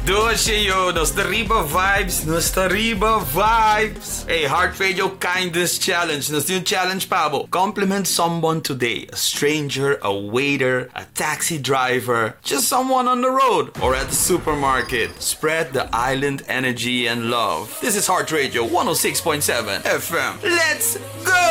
Doce Nostariba vibes. Hey, Heart Radio Kindness Challenge. Nos yung challenge pa bo. Compliment someone today. A stranger, a waiter, a taxi driver, just someone on the road or at the supermarket. Spread the island energy and love. This is Heart Radio 106.7 FM. Let's go!